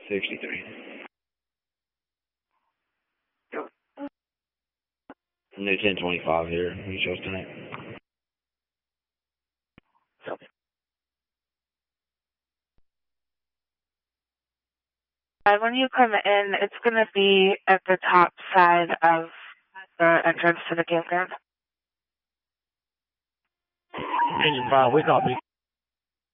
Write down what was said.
63. New 1025 here. You show us tonight. When you come in, it's going to be at the top side of the entrance to the campground. Engine 5, we copy.